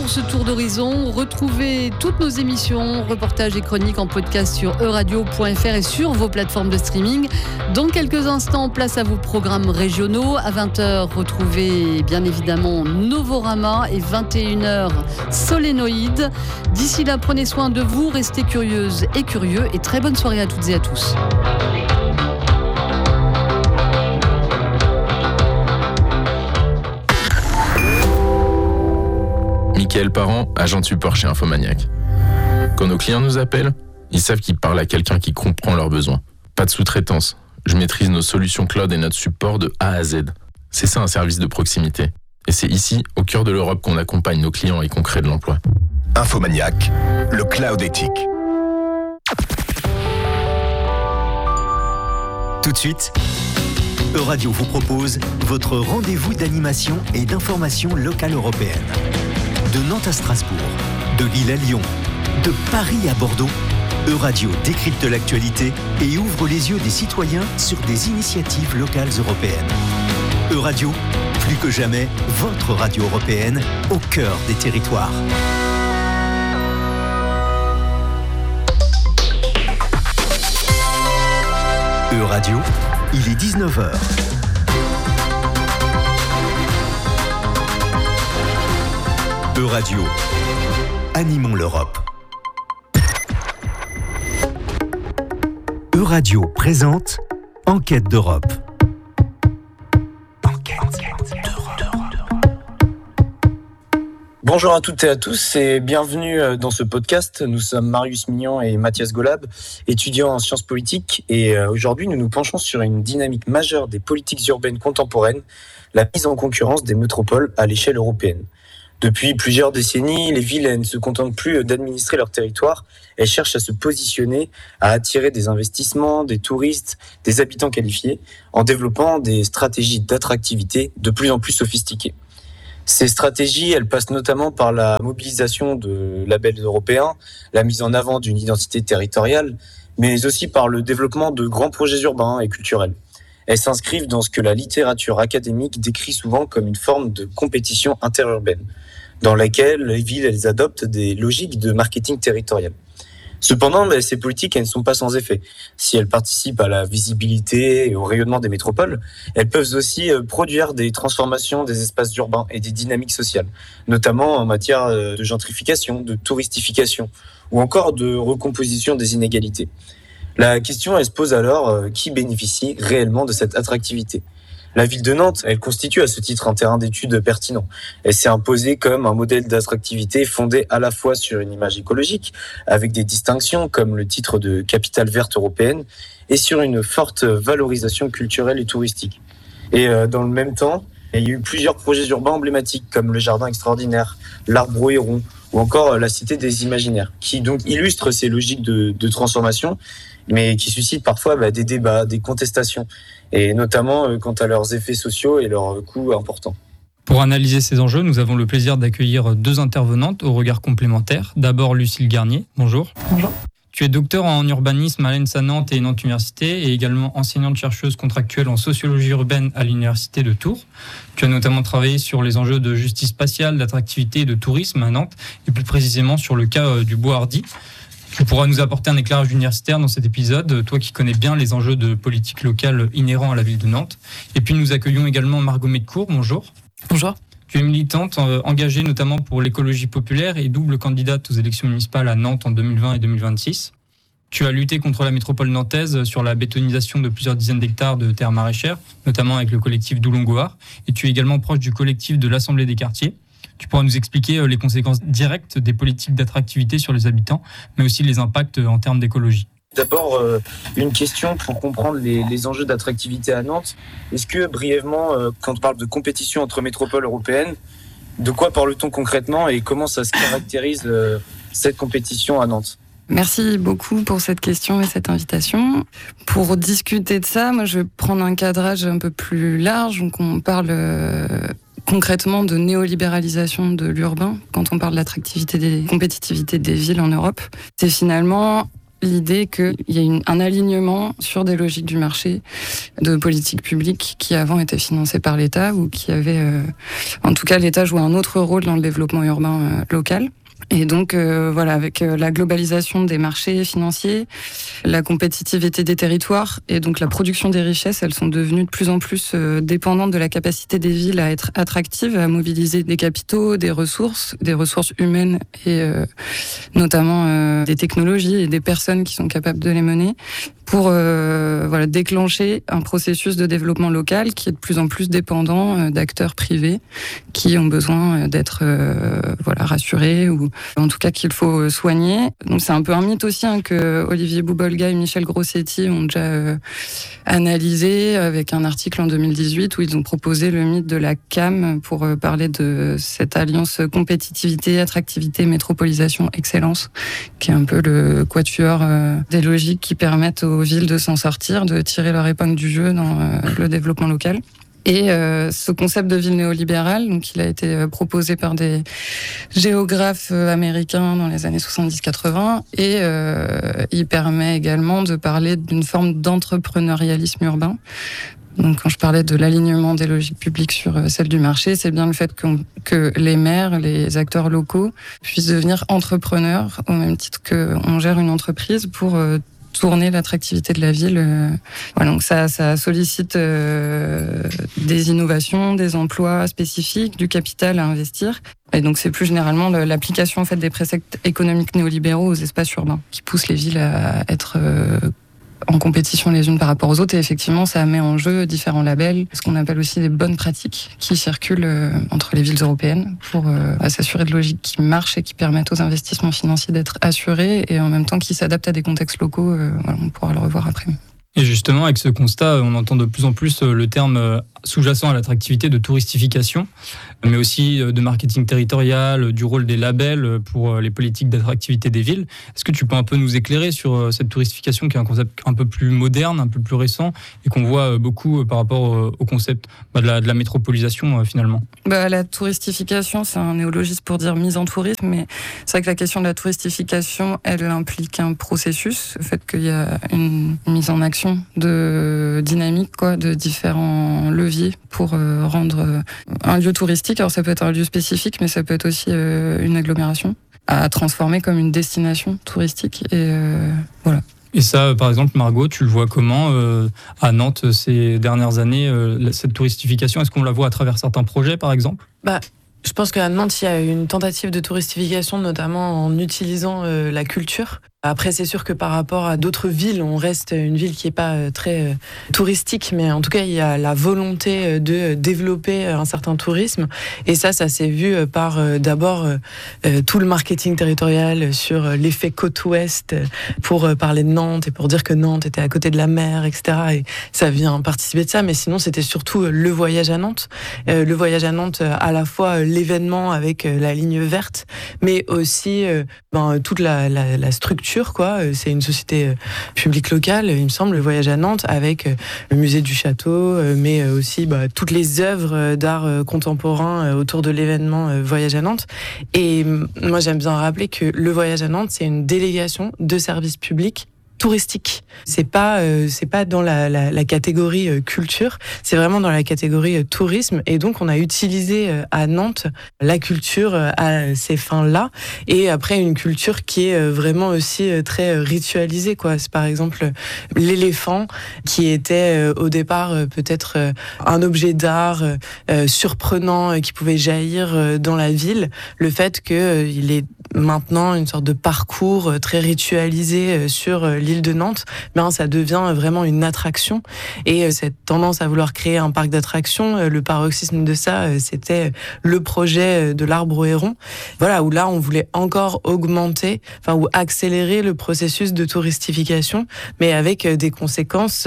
pour ce tour d'horizon. Retrouvez toutes nos émissions, reportages et chroniques en podcast sur euradio.fr et sur vos plateformes de streaming. Dans quelques instants, place à vos programmes régionaux. À 20h, retrouvez bien évidemment Novorama et 21h Solénoïde. D'ici là, prenez soin de vous, restez curieuses et curieux et très bonne soirée à toutes et à tous. Michael Parent, agent de support chez Infomaniac. Quand nos clients nous appellent, ils savent qu'ils parlent à quelqu'un qui comprend leurs besoins. Pas de sous-traitance. Je maîtrise nos solutions cloud et notre support de A à Z. C'est ça un service de proximité. Et c'est ici, au cœur de l'Europe, qu'on accompagne nos clients et qu'on crée de l'emploi. Infomaniac, le cloud éthique. Tout de suite, Euradio vous propose votre rendez-vous d'animation et d'information locale européenne. De Nantes à Strasbourg, de Lille à Lyon, de Paris à Bordeaux, Euradio décrypte l'actualité et ouvre les yeux des citoyens sur des initiatives locales européennes. Euradio, plus que jamais, votre radio européenne au cœur des territoires. Euradio, il est 19h. Euradio, animons l'Europe. Euradio présente Enquête d'Europe. Bonjour à toutes et à tous et bienvenue dans ce podcast. Nous sommes Marius Mignon et Mathias Golab, étudiants en sciences politiques, et aujourd'hui nous nous penchons sur une dynamique majeure des politiques urbaines contemporaines, la mise en concurrence des métropoles à l'échelle européenne. Depuis plusieurs décennies, les villes ne se contentent plus d'administrer leur territoire, elles cherchent à se positionner, à attirer des investissements, des touristes, des habitants qualifiés, en développant des stratégies d'attractivité de plus en plus sophistiquées. Ces stratégies, elles passent notamment par la mobilisation de labels européens, la mise en avant d'une identité territoriale, mais aussi par le développement de grands projets urbains et culturels. Elles s'inscrivent dans ce que la littérature académique décrit souvent comme une forme de compétition interurbaine, dans laquelle les villes elles adoptent des logiques de marketing territorial. Cependant, ces politiques elles ne sont pas sans effet. Si elles participent à la visibilité et au rayonnement des métropoles, elles peuvent aussi produire des transformations des espaces urbains et des dynamiques sociales, notamment en matière de gentrification, de touristification ou encore de recomposition des inégalités. La question elle se pose alors, qui bénéficie réellement de cette attractivité ? La ville de Nantes, elle constitue à ce titre un terrain d'étude pertinent. Elle s'est imposée comme un modèle d'attractivité fondé à la fois sur une image écologique, avec des distinctions comme le titre de capitale verte européenne, et sur une forte valorisation culturelle et touristique. Et dans le même temps, il y a eu plusieurs projets urbains emblématiques comme le Jardin extraordinaire, l'Arbre au Héron, ou encore la Cité des Imaginaires, qui donc illustrent ces logiques de transformation, mais qui suscitent parfois des débats, des contestations, et notamment quant à leurs effets sociaux et leurs coûts importants. Pour analyser ces enjeux, nous avons le plaisir d'accueillir deux intervenantes au regard complémentaire. D'abord, Lucille Garnier. Bonjour. Bonjour. Tu es docteur en urbanisme à l'ENSA Nantes et Nantes Université et également enseignante-chercheuse contractuelle en sociologie urbaine à l'Université de Tours. Tu as notamment travaillé sur les enjeux de justice spatiale, d'attractivité et de tourisme à Nantes et plus précisément sur le cas du Bois Hardy. Tu pourras nous apporter un éclairage universitaire dans cet épisode, toi qui connais bien les enjeux de politique locale inhérents à la ville de Nantes. Et puis nous accueillons également Margot Medcourt. Bonjour. Bonjour. Tu es militante engagée notamment pour l'écologie populaire et double candidate aux élections municipales à Nantes en 2020 et 2026. Tu as lutté contre la métropole nantaise sur la bétonisation de plusieurs dizaines d'hectares de terres maraîchères, notamment avec le collectif Doulongoar. Et tu es également proche du collectif de l'Assemblée des quartiers. Tu pourras nous expliquer les conséquences directes des politiques d'attractivité sur les habitants, mais aussi les impacts en termes d'écologie. D'abord, une question pour comprendre les enjeux d'attractivité à Nantes. Est-ce que, brièvement, quand on parle de compétition entre métropoles européennes, de quoi parle-t-on concrètement et comment ça se caractérise cette compétition à Nantes ? Merci beaucoup pour cette question et cette invitation. Pour discuter de ça, moi je vais prendre un cadrage un peu plus large. Donc on parle concrètement de néolibéralisation de l'urbain quand on parle de l'attractivité, des compétitivités des villes en Europe. C'est finalement l'idée qu'il y ait un alignement sur des logiques du marché, de politiques publiques qui avant étaient financées par l'État ou qui avaient... en tout cas, l'État jouait un autre rôle dans le développement urbain local. Et donc, avec la globalisation des marchés financiers, la compétitivité des territoires et donc la production des richesses, elles sont devenues de plus en plus dépendantes de la capacité des villes à être attractives, à mobiliser des capitaux, des ressources humaines et notamment des technologies et des personnes qui sont capables de les mener pour déclencher un processus de développement local qui est de plus en plus dépendant d'acteurs privés qui ont besoin d'être rassurés ou en tout cas qu'il faut soigner. Donc c'est un peu un mythe aussi que Olivier Boubolga et Michel Grossetti ont déjà analysé avec un article en 2018 où ils ont proposé le mythe de la CAM pour parler de cette alliance compétitivité, attractivité, métropolisation, excellence, qui est un peu le quatuor des logiques qui permettent aux villes de s'en sortir, de tirer leur épingle du jeu dans le développement local. Et ce concept de ville néolibérale, donc il a été proposé par des géographes américains dans les années 70-80 et il permet également de parler d'une forme d'entrepreneurialisme urbain. Donc quand je parlais de l'alignement des logiques publiques sur celle du marché, c'est bien le fait que les maires, les acteurs locaux puissent devenir entrepreneurs au même titre qu'on gère une entreprise pour tourner l'attractivité de la ville. Donc ça sollicite des innovations, des emplois spécifiques, du capital à investir. Et donc c'est plus généralement l'application en fait des préceptes économiques néolibéraux aux espaces urbains qui poussent les villes à être en compétition les unes par rapport aux autres. Et effectivement, ça met en jeu différents labels, ce qu'on appelle aussi des bonnes pratiques qui circulent entre les villes européennes pour s'assurer de logiques qui marchent et qui permettent aux investissements financiers d'être assurés et en même temps qui s'adaptent à des contextes locaux. On pourra le revoir après. Et justement, avec ce constat, on entend de plus en plus le terme sous-jacent à l'attractivité de touristification, mais aussi de marketing territorial, du rôle des labels pour les politiques d'attractivité des villes. Est-ce que tu peux un peu nous éclairer sur cette touristification qui est un concept un peu plus moderne, un peu plus récent et qu'on voit beaucoup par rapport au concept de la métropolisation finalement? La touristification, c'est un néologisme pour dire mise en tourisme, mais c'est vrai que la question de la touristification, elle implique un processus, le fait qu'il y a une mise en action de dynamique, de différents leviers pour rendre un lieu touristique. Alors ça peut être un lieu spécifique, mais ça peut être aussi une agglomération à transformer comme une destination touristique. Et voilà. Et ça, par exemple, Margot, tu le vois comment à Nantes ces dernières années, cette touristification? Est-ce qu'on la voit à travers certains projets, par exemple? Je pense qu'à Nantes, il y a une tentative de touristification, notamment en utilisant la culture. Après, c'est sûr que par rapport à d'autres villes, on reste une ville qui n'est pas très touristique, mais en tout cas, il y a la volonté de développer un certain tourisme. Et ça s'est vu par d'abord tout le marketing territorial sur l'effet côte ouest pour parler de Nantes et pour dire que Nantes était à côté de la mer, etc. Et ça vient participer de ça, mais sinon, c'était surtout le voyage à Nantes. Le voyage à Nantes, à la fois l'événement avec la ligne verte, mais aussi toute la structure. C'est une société publique locale, il me semble, le voyage à Nantes, avec le musée du château, mais aussi toutes les œuvres d'art contemporain autour de l'événement voyage à Nantes. Et moi, j'aime bien rappeler que le voyage à Nantes, c'est une délégation de services publics touristique. C'est pas dans la catégorie culture, c'est vraiment dans la catégorie tourisme. Et donc, on a utilisé à Nantes la culture à ces fins-là. Et après, une culture qui est vraiment aussi très ritualisée, C'est par exemple l'éléphant qui était au départ peut-être un objet d'art surprenant qui pouvait jaillir dans la ville. Le fait qu'il est maintenant une sorte de parcours très ritualisé sur l'île de Nantes, ça devient vraiment une attraction. Et cette tendance à vouloir créer un parc d'attractions, le paroxysme de ça, c'était le projet de l'Arbre au Héron. Où là, on voulait encore augmenter, ou accélérer le processus de touristification, mais avec des conséquences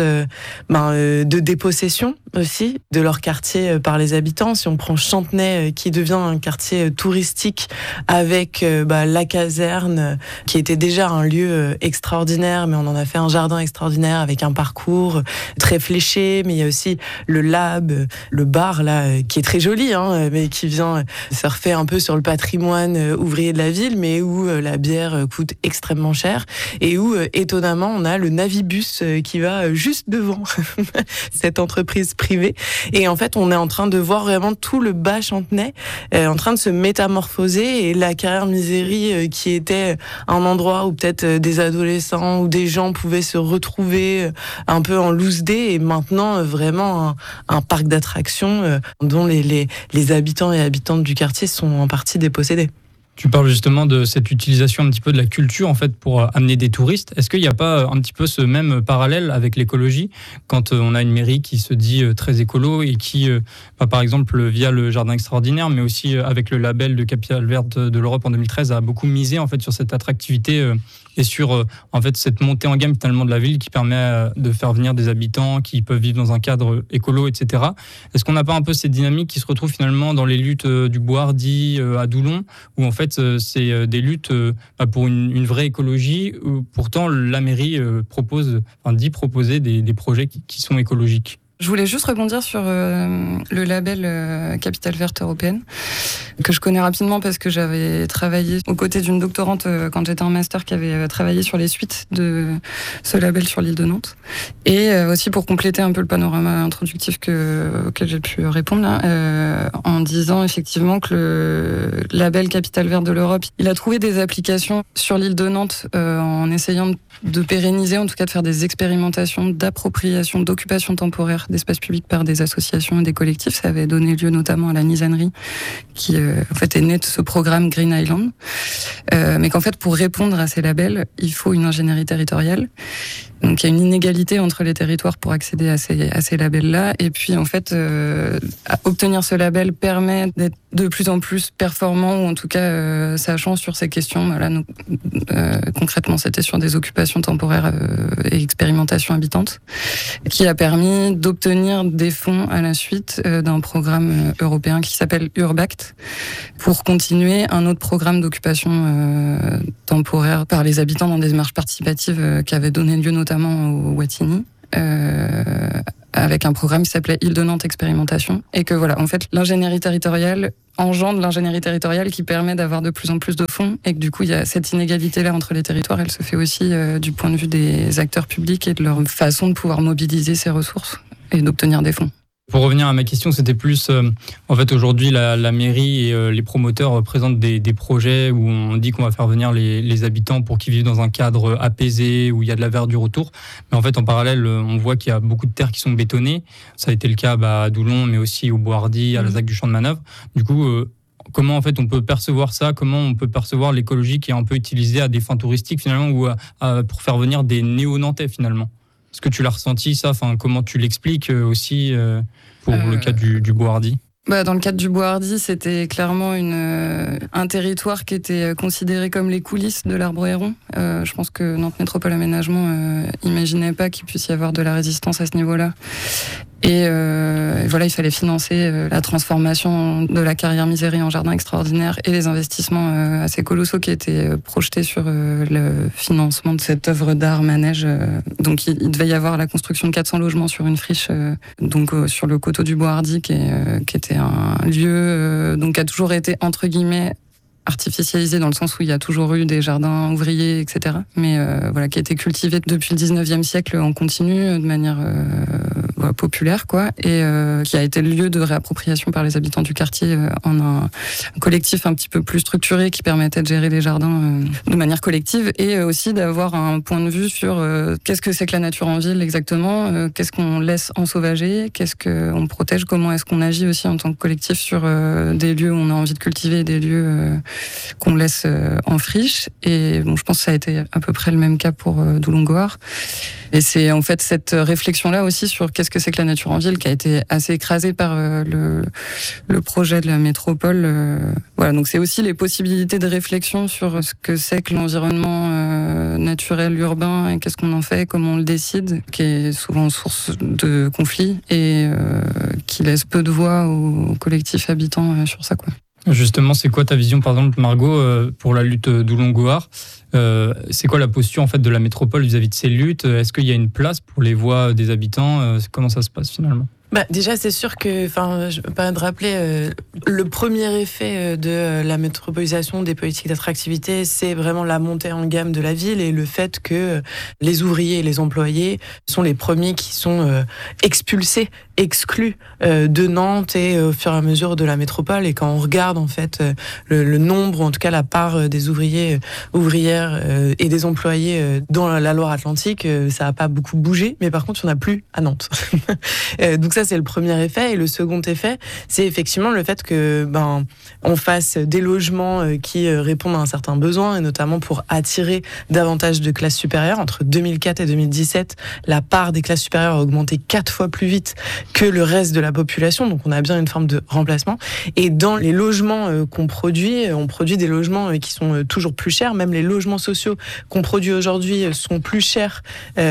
de dépossession aussi de leur quartier par les habitants. Si on prend Chantenay, qui devient un quartier touristique avec la caserne, qui était déjà un lieu extraordinaire, extraordinaire, mais on en a fait un jardin extraordinaire avec un parcours très fléché, mais il y a aussi le lab, le bar là, qui est très joli, mais qui vient surfer un peu sur le patrimoine ouvrier de la ville, mais où la bière coûte extrêmement cher et où, étonnamment, on a le Navibus qui va juste devant cette entreprise privée. Et en fait, on est en train de voir vraiment tout le bas Chantenay en train de se métamorphoser, et la carrière Misery qui était un endroit où peut-être des adolescents ou des gens pouvaient se retrouver un peu en loose day, et maintenant vraiment un parc d'attractions dont les habitants et habitantes du quartier sont en partie dépossédés. Tu parles justement de cette utilisation un petit peu de la culture en fait pour amener des touristes. Est-ce qu'il n'y a pas un petit peu ce même parallèle avec l'écologie quand on a une mairie qui se dit très écolo et qui, par exemple via le Jardin Extraordinaire, mais aussi avec le label de Capitale Verte de l'Europe en 2013, a beaucoup misé en fait sur cette attractivité et sur en fait cette montée en gamme finalement de la ville qui permet de faire venir des habitants qui peuvent vivre dans un cadre écolo, etc. Est-ce qu'on n'a pas un peu cette dynamique qui se retrouve finalement dans les luttes du Bois-Hardy à Doulon, où en fait c'est des luttes pour une vraie écologie, où pourtant la mairie dit proposer des projets qui sont écologiques? Je voulais juste rebondir sur le label Capitale Verte Européenne, que je connais rapidement parce que j'avais travaillé aux côtés d'une doctorante quand j'étais en master qui avait travaillé sur les suites de ce label sur l'île de Nantes. Et aussi pour compléter un peu le panorama introductif auquel j'ai pu répondre là, en disant effectivement que le label Capitale Verte de l'Europe, il a trouvé des applications sur l'île de Nantes en essayant de pérenniser, en tout cas de faire des expérimentations d'appropriation, d'occupation temporaire d'espaces publics par des associations et des collectifs. Ça avait donné lieu notamment à la Nisannerie, qui en fait est née de ce programme Green Island. Mais qu'en fait, pour répondre à ces labels, il faut une ingénierie territoriale. Donc il y a une inégalité entre les territoires pour accéder à ces labels-là. Et puis en fait, obtenir ce label permet d'être de plus en plus performant, ou en tout cas sachant sur ces questions. Voilà, concrètement, c'était sur des occupations temporaires et expérimentations habitantes, qui a permis d'obtenir des fonds à la suite d'un programme européen qui s'appelle Urbact, pour continuer un autre programme d'occupation temporaire par les habitants dans des démarches participatives qui avaient donné lieu notamment au Wattignies, avec un programme qui s'appelait Île de Nantes Expérimentation. Et que voilà, en fait, l'ingénierie territoriale engendre l'ingénierie territoriale qui permet d'avoir de plus en plus de fonds, et que du coup, il y a cette inégalité-là entre les territoires. Elle se fait aussi du point de vue des acteurs publics et de leur façon de pouvoir mobiliser ces ressources et d'obtenir des fonds. Pour revenir à ma question, c'était plus, en fait, aujourd'hui, la mairie et les promoteurs présentent des projets où on dit qu'on va faire venir les habitants pour qu'ils vivent dans un cadre apaisé, où il y a de la verdure autour. Mais en fait, en parallèle, on voit qu'il y a beaucoup de terres qui sont bétonnées. Ça a été le cas à Doulon, mais aussi au Bois-Hardy, à la ZAC du Champ de Manœuvre. Du coup, comment en fait on peut percevoir ça? Comment on peut percevoir l'écologie qui est un peu utilisée à des fins touristiques finalement, ou pour faire venir des néo-nantais finalement? Est-ce que tu l'as ressenti ça? Comment tu l'expliques aussi pour le cas du Bois-Hardy? Dans le cadre du Bois-Hardy, c'était clairement un territoire qui était considéré comme les coulisses de l'Arbreron. Je pense que Nantes Métropole Aménagement imaginait pas qu'il puisse y avoir de la résistance à ce niveau-là. Et voilà, il fallait financer la transformation de la carrière Misery en jardin extraordinaire et les investissements assez colossaux qui étaient projetés sur le financement de cette œuvre d'art manège. Donc il devait y avoir la construction de 400 logements sur une friche, sur le coteau du Bois-Hardy, qui était un lieu qui a toujours été entre guillemets artificialisé, dans le sens où il y a toujours eu des jardins ouvriers, etc. Mais qui a été cultivé depuis le 19e siècle en continu, de manière populaire, et qui a été le lieu de réappropriation par les habitants du quartier en un collectif un petit peu plus structuré qui permettait de gérer les jardins de manière collective, et aussi d'avoir un point de vue sur qu'est-ce que c'est que la nature en ville exactement, qu'est-ce qu'on laisse ensauvager, qu'est-ce qu'on protège, comment est-ce qu'on agit aussi en tant que collectif sur des lieux où on a envie de cultiver, des lieux qu'on laisse en friche. Et je pense que ça a été à peu près le même cas pour Doulon-Gohard. Et c'est en fait cette réflexion-là aussi sur qu'est-ce que c'est que la nature en ville qui a été assez écrasée par le projet de la métropole. Donc c'est aussi les possibilités de réflexion sur ce que c'est que l'environnement naturel urbain, et qu'est-ce qu'on en fait, comment on le décide, qui est souvent source de conflits et qui laisse peu de voix aux collectifs habitants sur ça, Justement, c'est quoi ta vision, par exemple, Margot, pour la lutte d'Oulongoar ? C'est quoi la posture en fait de la métropole vis-à-vis de ces luttes ? Est-ce qu'il y a une place pour les voix des habitants ? Comment ça se passe finalement ? Déjà, c'est sûr que, je me permets de rappeler, le premier effet de la métropolisation des politiques d'attractivité, c'est vraiment la montée en gamme de la ville et le fait que les ouvriers et les employés sont les premiers qui sont expulsés, exclus de Nantes et au fur et à mesure de la métropole. Et quand on regarde en fait le nombre, ou en tout cas la part des ouvriers, ouvrières et des employés dans la Loire-Atlantique, ça n'a pas beaucoup bougé, mais par contre, il n'y en a plus à Nantes. Donc ça, c'est le premier effet. Et le second effet, c'est effectivement le fait que on fasse des logements qui répondent à un certain besoin, et notamment pour attirer davantage de classes supérieures. Entre 2004 et 2017, la part des classes supérieures a augmenté 4 fois plus vite que le reste de la population. Donc on a bien une forme de remplacement. Et dans les logements qu'on produit, on produit des logements qui sont toujours plus chers. Même les logements sociaux qu'on produit aujourd'hui sont plus chers.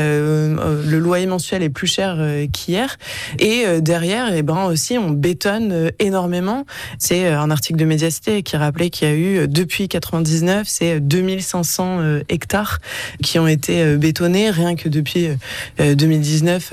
Le loyer mensuel est plus cher qu'hier. Et derrière, aussi, on bétonne énormément. C'est un article de Médiacité qui rappelait qu'il y a eu, depuis 99, c'est 2500 hectares qui ont été bétonnés, rien que depuis 2019.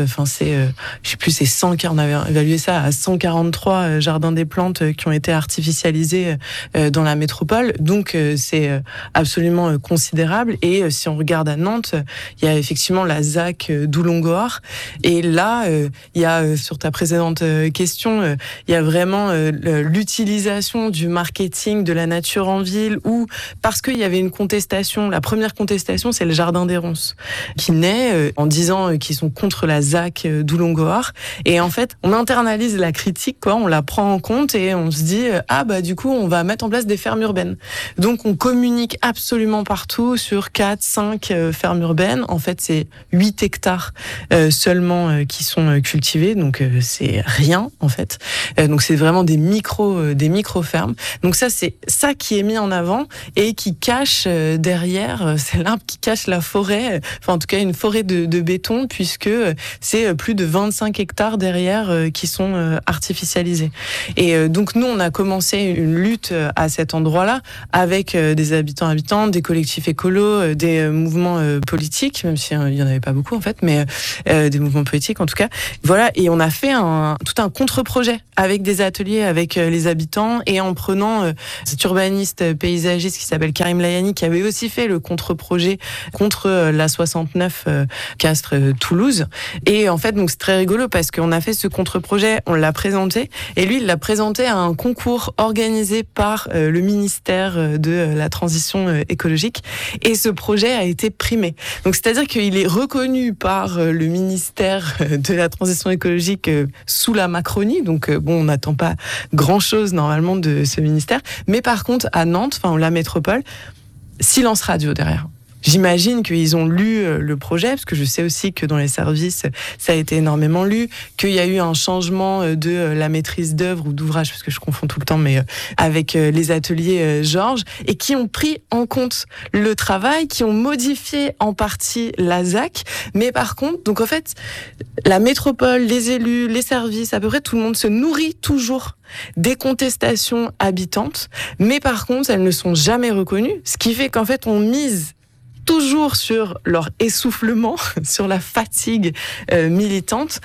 C'est 100, on avait évalué ça à 143 jardins des plantes qui ont été artificialisés dans la métropole. Donc, c'est absolument considérable. Et si on regarde à Nantes, il y a effectivement la ZAC d'Oulongoar. Et là, il y a, sur ta précédente question, il y a vraiment l'utilisation du marketing de la nature en ville, où, parce qu'il y avait une contestation, la première contestation, c'est le Jardin des Ronces, qui naît en disant qu'ils sont contre la ZAC d'Oulongoar. Et en fait, on internalise la critique, on la prend en compte et on se dit, du coup, on va mettre en place des fermes urbaines. Donc, on communique absolument partout sur 4, 5 fermes urbaines. En fait, c'est 8 hectares seulement qui sont cultivés. Donc, c'est rien, en fait. Donc, c'est vraiment des micro-fermes. Donc, ça, c'est ça qui est mis en avant et qui cache derrière, c'est l'arbre qui cache la forêt, en tout cas, une forêt de béton, puisque c'est plus de 25 hectares derrière qui sont artificialisés. Et donc, nous, on a commencé une lutte à cet endroit-là avec des habitantes, des collectifs écolos, des mouvements politiques, même s'il n'y en avait pas beaucoup, en fait, mais des mouvements politiques, en tout cas. Voilà, et on a fait tout un contre-projet avec des ateliers avec les habitants et en prenant cet urbaniste paysagiste qui s'appelle Karim Layani, qui avait aussi fait le contre-projet contre la 69 Castres-Toulouse. Et en fait, donc c'est très rigolo parce qu'on a fait ce contre-projet, on l'a présenté, et lui, il l'a présenté à un concours organisé par le ministère de la Transition écologique, et ce projet a été primé. Donc c'est-à-dire qu'il est reconnu par le ministère de la Transition écologique sous la Macronie, donc on n'attend pas grand-chose normalement de ce ministère, mais par contre à Nantes, la métropole, silence radio derrière. J'imagine qu'ils ont lu le projet, parce que je sais aussi que dans les services, ça a été énormément lu, qu'il y a eu un changement de la maîtrise d'œuvre ou d'ouvrage, parce que je confonds tout le temps, mais avec les ateliers Georges, et qui ont pris en compte le travail, qui ont modifié en partie la ZAC. Mais par contre, donc en fait, la métropole, les élus, les services, à peu près tout le monde se nourrit toujours des contestations habitantes, mais par contre, elles ne sont jamais reconnues, ce qui fait qu'en fait, on mise toujours sur leur essoufflement, sur la fatigue militante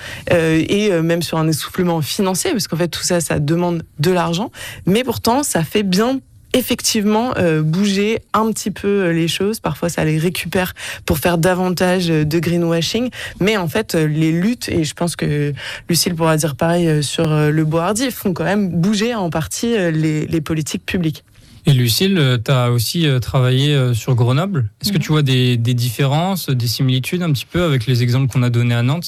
et même sur un essoufflement financier, parce qu'en fait tout ça, ça demande de l'argent, mais pourtant ça fait bien effectivement bouger un petit peu les choses. Parfois ça les récupère pour faire davantage de greenwashing, mais en fait les luttes, et je pense que Lucille pourra dire pareil sur le Bois-Hardy, font quand même bouger en partie les politiques publiques. Et Lucille, tu as aussi travaillé sur Grenoble. Est-ce que tu vois des différences, des similitudes un petit peu avec les exemples qu'on a donnés à Nantes ?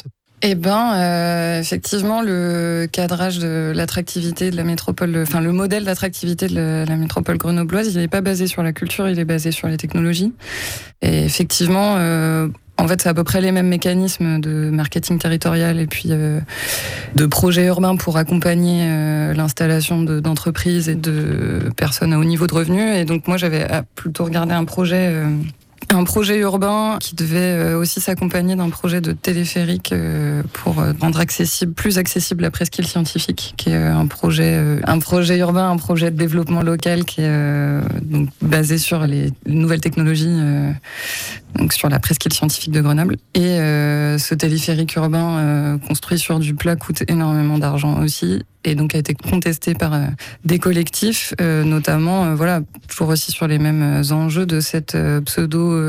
Effectivement, le cadrage de l'attractivité de la métropole, le modèle d'attractivité de la métropole grenobloise, il n'est pas basé sur la culture, il est basé sur les technologies. Et effectivement, en fait, c'est à peu près les mêmes mécanismes de marketing territorial et puis de projets urbains pour accompagner l'installation d'entreprises et de personnes à haut niveau de revenus. Et donc, moi, j'avais plutôt regardé un projet un projet urbain qui devait aussi s'accompagner d'un projet de téléphérique pour rendre plus accessible la presqu'île scientifique, qui est un projet urbain, un projet de développement local qui est donc basé sur les nouvelles technologies, donc sur la presqu'île scientifique de Grenoble. Et ce téléphérique urbain construit sur du plat coûte énormément d'argent aussi, et donc a été contesté par des collectifs, notamment toujours aussi sur les mêmes enjeux de cette pseudo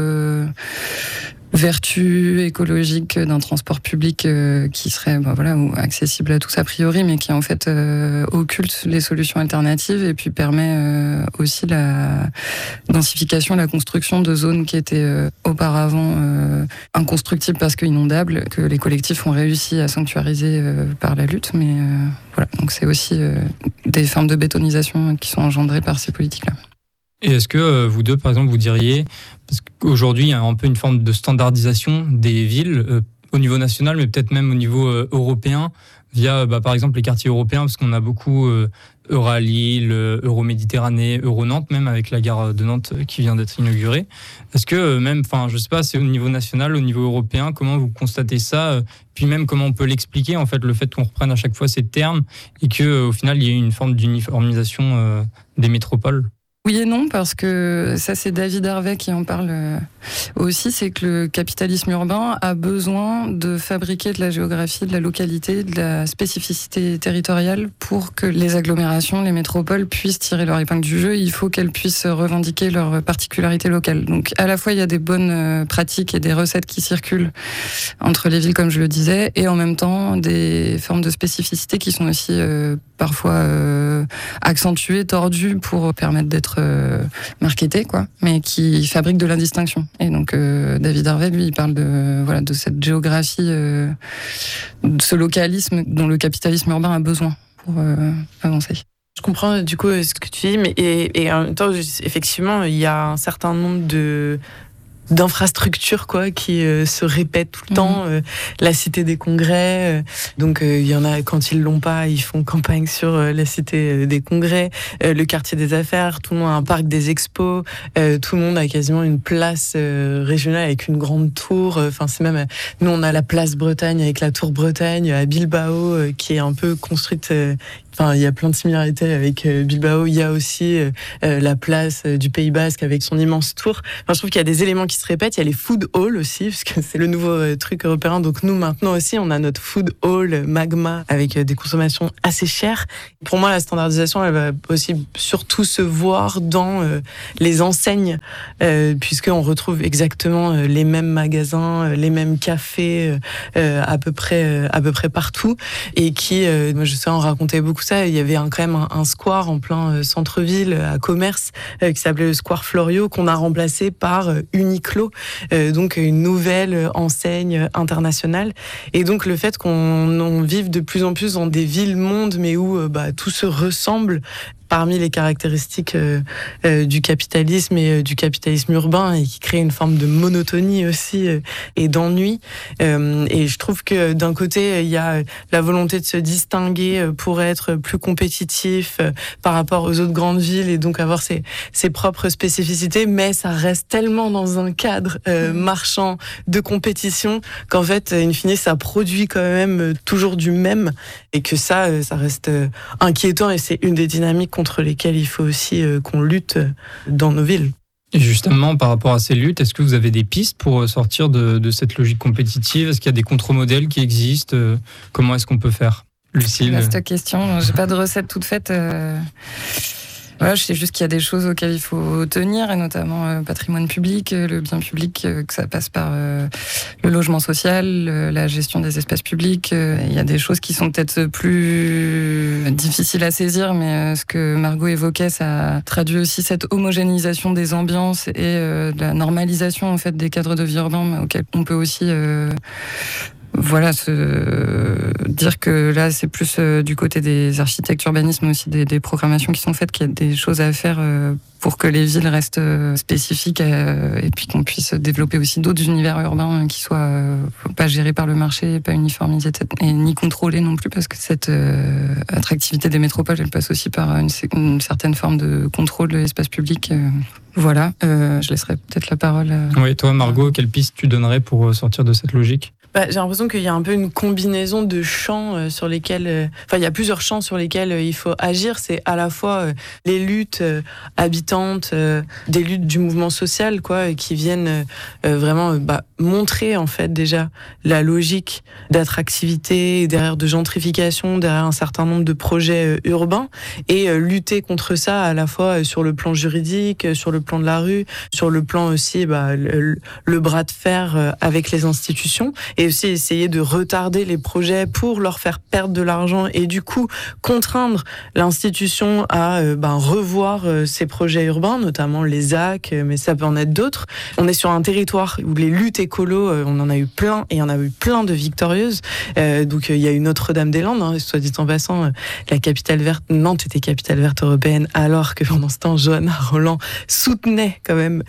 vertu écologique d'un transport public qui serait accessible à tous a priori, mais qui en fait occulte les solutions alternatives et puis permet aussi la densification, la construction de zones qui étaient auparavant inconstructibles parce qu'inondables, que les collectifs ont réussi à sanctuariser par la lutte, mais donc c'est aussi des formes de bétonisation qui sont engendrées par ces politiques-là. Et est-ce que vous deux, par exemple, vous diriez, parce qu'aujourd'hui, il y a un peu une forme de standardisation des villes au niveau national, mais peut-être même au niveau européen, via, par exemple, les quartiers européens, parce qu'on a beaucoup Euralille, Euroméditerranée, Euro-Nantes, même avec la gare de Nantes qui vient d'être inaugurée. Est-ce que même, je sais pas, c'est au niveau national, au niveau européen, comment vous constatez ça, puis même comment on peut l'expliquer, en fait, le fait qu'on reprenne à chaque fois ces termes et qu'au final, il y ait une forme d'uniformisation des métropoles? Oui et non, parce que ça c'est David Harvey qui en parle aussi, c'est que le capitalisme urbain a besoin de fabriquer de la géographie, de la localité, de la spécificité territoriale pour que les agglomérations, les métropoles puissent tirer leur épingle du jeu. Il faut qu'elles puissent revendiquer leurs particularités locales. Donc à la fois il y a des bonnes pratiques et des recettes qui circulent entre les villes comme je le disais, et en même temps des formes de spécificité qui sont aussi parfois accentuées, tordues pour permettre d'être marketé, mais qui fabrique de l'indistinction. Et donc David Harvey, lui, il parle de cette géographie, de ce localisme dont le capitalisme urbain a besoin pour avancer. Je comprends du coup ce que tu dis, mais et en même temps, effectivement, il y a un certain nombre d'infrastructures qui se répètent tout le temps, la cité des congrès, donc il y en a, quand ils l'ont pas, ils font campagne sur la cité des congrès, le quartier des affaires, tout le monde a un parc des expos, tout le monde a quasiment une place régionale avec une grande tour, c'est même, nous on a la place Bretagne avec la tour Bretagne à Bilbao qui est un peu construite, il y a plein de similarités avec Bilbao. Il y a aussi la place du Pays Basque avec son immense tour. Je trouve qu'il y a des éléments qui se répètent. Il y a les food halls aussi, parce que c'est le nouveau truc européen. Donc nous, maintenant aussi, on a notre food hall Magma avec des consommations assez chères. Pour moi, la standardisation, elle va aussi surtout se voir dans les enseignes, puisqu'on retrouve exactement les mêmes magasins, les mêmes cafés à peu près partout, et qui, moi je sais en raconter beaucoup ça. Il y avait quand même un square en plein centre-ville à Commerce qui s'appelait le Square Florio, qu'on a remplacé par Uniqlo, donc une nouvelle enseigne internationale. Et donc le fait qu'on vive de plus en plus dans des villes-mondes, mais où tout se ressemble, parmi les caractéristiques du capitalisme et du capitalisme urbain, et qui crée une forme de monotonie aussi et d'ennui. Et je trouve que d'un côté, il y a la volonté de se distinguer pour être plus compétitif par rapport aux autres grandes villes et donc avoir ses propres spécificités, mais ça reste tellement dans un cadre marchand de compétition qu'en fait, in fine, ça produit quand même toujours du même, et que ça reste inquiétant, et c'est une des dynamiques contre lesquelles il faut aussi qu'on lutte dans nos villes. Et justement, par rapport à ces luttes, est-ce que vous avez des pistes pour sortir de cette logique compétitive? Est-ce qu'il y a des contre-modèles qui existent? Comment est-ce qu'on peut faire, Lucille? Vaste question. J'ai pas de recette toute faite. Je sais juste qu'il y a des choses auxquelles il faut tenir, et notamment patrimoine public, le bien public, que ça passe par le logement social, la gestion des espaces publics. Il y a des choses qui sont peut-être plus difficiles à saisir, mais ce que Margot évoquait, ça traduit aussi cette homogénéisation des ambiances et de la normalisation en fait des cadres de vie urbains auxquels on peut aussi Voilà, dire que là, c'est plus du côté des architectes urbanisme, aussi des programmations qui sont faites, qu'il y a des choses à faire pour que les villes restent spécifiques et puis qu'on puisse développer aussi d'autres univers urbains qui soient pas gérés par le marché, pas uniformisés et ni contrôlés non plus, parce que cette attractivité des métropoles, elle passe aussi par une certaine forme de contrôle de l'espace public. Voilà, je laisserai peut-être la parole. Oui, toi Margot, quelle piste tu donnerais pour sortir de cette logique ? J'ai l'impression qu'il y a un peu une combinaison de champs sur lesquels... il y a plusieurs champs sur lesquels il faut agir. C'est à la fois les luttes habitantes, des luttes du mouvement social, qui viennent vraiment montrer, en fait, déjà la logique d'attractivité, derrière de gentrification, derrière un certain nombre de projets urbains, et lutter contre ça à la fois sur le plan juridique, sur le plan de la rue, sur le plan aussi, le bras de fer avec les institutions, et aussi essayer de retarder les projets pour leur faire perdre de l'argent et du coup contraindre l'institution à revoir ses projets urbains, notamment les ZAC, mais ça peut en être d'autres. On est sur un territoire où les luttes écolo, on en a eu plein, et il y en a eu plein de victorieuses. Donc il y a eu Notre-Dame-des-Landes, soit dit en passant, la capitale verte, Nantes était capitale verte européenne, alors que pendant ce temps, Johanna Rolland soutenait quand même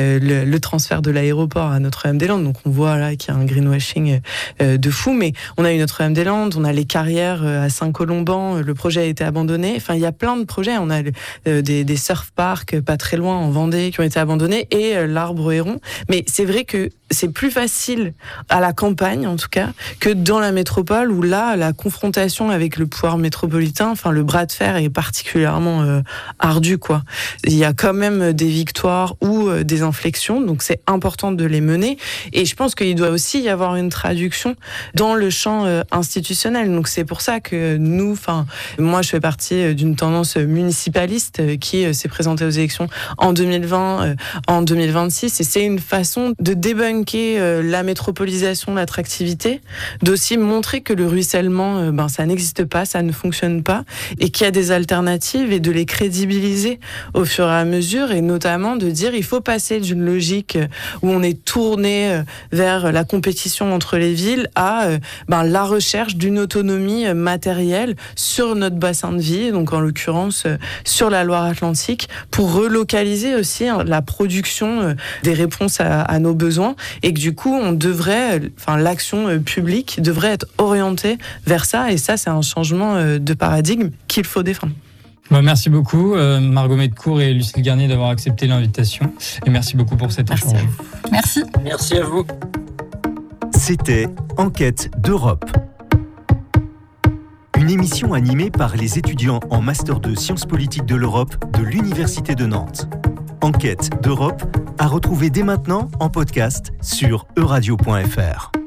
le transfert de l'aéroport à Notre-Dame-des-Landes. Donc on voit là qu'il y a un greenwashing de fou, mais on a eu Notre-Dame-des-Landes, on a les carrières à Saint-Colomban, le projet a été abandonné. Enfin, il y a plein de projets. On a des surf parks pas très loin en Vendée qui ont été abandonnés, et l'Arbre Héron. Mais c'est vrai que c'est plus facile à la campagne, en tout cas, que dans la métropole, où là, la confrontation avec le pouvoir métropolitain, le bras de fer est particulièrement ardu, quoi. Il y a quand même des victoires ou des inflexions, donc c'est important de les mener. Et je pense qu'il doit aussi y avoir une traduction dans le champ institutionnel. Donc c'est pour ça que nous, moi je fais partie d'une tendance municipaliste qui s'est présentée aux élections en 2020, en 2026, et c'est une façon de débunker la métropolisation, l'attractivité, d'aussi montrer que le ruissellement, ça n'existe pas, ça ne fonctionne pas, et qu'il y a des alternatives, et de les crédibiliser au fur et à mesure, et notamment de dire il faut passer d'une logique où on est tourné vers la compétition entre les villes à la recherche d'une autonomie matérielle sur notre bassin de vie, donc en l'occurrence sur la Loire-Atlantique, pour relocaliser aussi la production des réponses à nos besoins, et que du coup on devrait, l'action publique devrait être orientée vers ça, et ça c'est un changement de paradigme qu'il faut défendre. Merci beaucoup Margot Medcourt et Lucille Garnier d'avoir accepté l'invitation, et merci beaucoup pour cet échange. Merci. Merci à vous. C'était Enquête d'Europe. Une émission animée par les étudiants en Master 2 Sciences politiques de l'Europe de l'Université de Nantes. Enquête d'Europe à retrouver dès maintenant en podcast sur euradio.fr.